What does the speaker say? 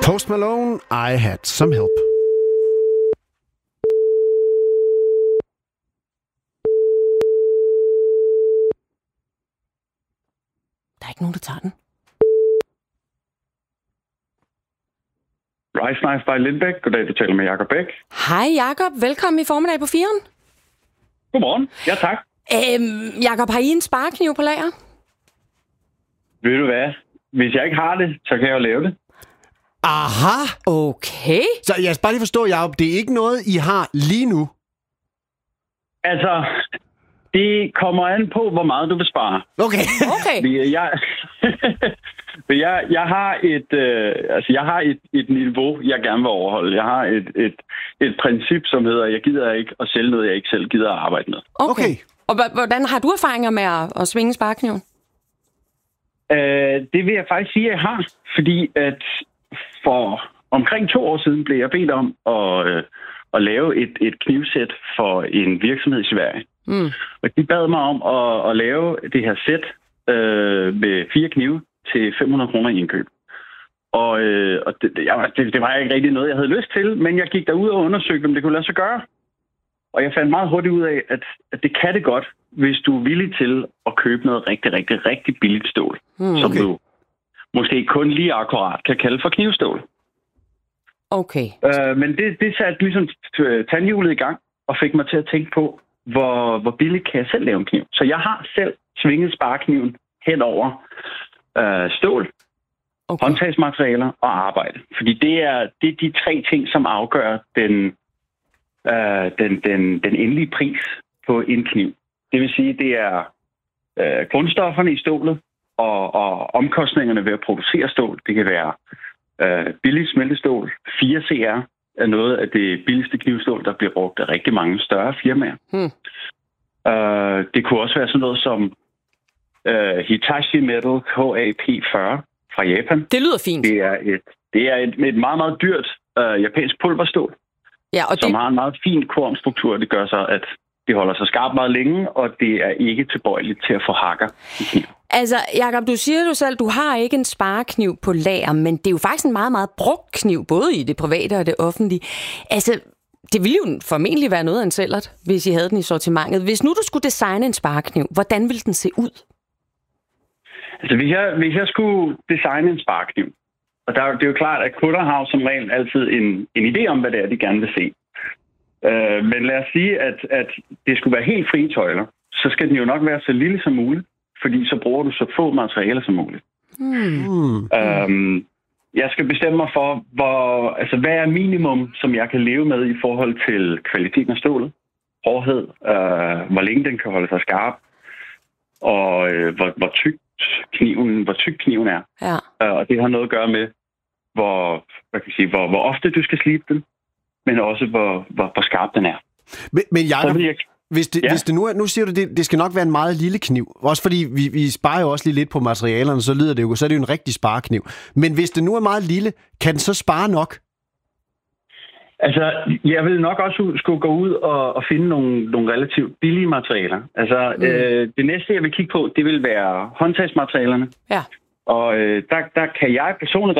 Post Malone, I Had Some Help. Der er ikke nogen, der tager den. Rice Knife by Lindbæk. Goddag, du taler med Jacob Bæk. Hej Jacob, velkommen i formiddag på 4'eren. Godmorgen. Ja, tak. Jacob, har I en sparekniv på lager? Ved du hvad? Hvis jeg ikke har det, så kan jeg jo lave det. Aha! Okay. Så jeg skal bare lige forstå, Jacob, det er ikke noget, I har lige nu? Altså, det kommer an på, hvor meget du vil spare. Okay. Jeg har et niveau, jeg gerne vil overholde. Jeg har et princip, som hedder, jeg gider ikke at sælge noget, jeg ikke selv gider at arbejde med. Okay. Og hvordan har du erfaringer med at svinge sparekniven? Det vil jeg faktisk sige, at jeg har. Fordi at for omkring 2 år siden blev jeg bedt om at lave et knivsæt for en virksomhed i Sverige. Mm. Og de bad mig om at lave det her sæt med 4 knive til 500 kroner i indkøb. Og det var ikke rigtig noget, jeg havde lyst til, men jeg gik derud og undersøgte, om det kunne lade sig gøre. Og jeg fandt meget hurtigt ud af, at det kan det godt, hvis du er villig til at købe noget rigtig, rigtig, rigtig billigt stål. Som du måske kun lige akkurat kan kalde for knivstål. Okay. Men det satte ligesom tandhjulet i gang og fik mig til at tænke på, hvor billigt kan jeg selv lave en kniv. Så jeg har selv svinget sparekniven hen over stål, håndtagsmaterialer og arbejde. Fordi det er de 3 ting, som afgør den endelige pris på en kniv. Det vil sige, det er grundstofferne i stålet og omkostningerne ved at producere stål. Det kan være billig smeltestål. 4CR er noget af det billigste knivstål, der bliver brugt af rigtig mange større firmaer. Det kunne også være sådan noget som Hitachi Metal KAP40 fra Japan. Det lyder fint. Det er et meget, meget dyrt japansk pulverstål, som har en meget fin kornstruktur. Det gør så, at det holder sig skarpt meget længe, og det er ikke tilbøjeligt til at få hakker i kniv. Altså, Jacob, du siger jo selv, du har ikke en sparekniv på lager, men det er jo faktisk en meget, meget brugt kniv, både i det private og det offentlige. Altså, det ville jo formentlig være noget af en sællert, hvis I havde den i sortimentet. Hvis nu du skulle designe en sparekniv, hvordan ville den se ud? Altså, hvis jeg skulle designe en sparekniv, og det er jo klart, at kunder har som regel altid en idé om, hvad det er, de gerne vil se. Men lad os sige, at det skulle være helt frie tøjler, så skal den jo nok være så lille som muligt, fordi så bruger du så få materialer som muligt. Jeg skal bestemme mig for, hvad er minimum, som jeg kan leve med i forhold til kvaliteten af stålet, hårdhed, hvor længe den kan holde sig skarp, og hvor tyk kniven er. Ja. Og det har noget at gøre med, hvor ofte du skal slibe den, men også hvor skarp den er. Men Jacob, hvis det nu siger du, det skal nok være en meget lille kniv. Også fordi vi sparer jo også lige lidt på materialerne, så lyder det jo, så er det jo en rigtig sparekniv. Men hvis det nu er meget lille, kan den så spare nok? Altså, jeg vil nok også skulle gå ud og finde nogle relativt billige materialer. Altså, det næste, jeg vil kigge på, det vil være håndtagsmaterialerne. Ja. Og der kan jeg personligt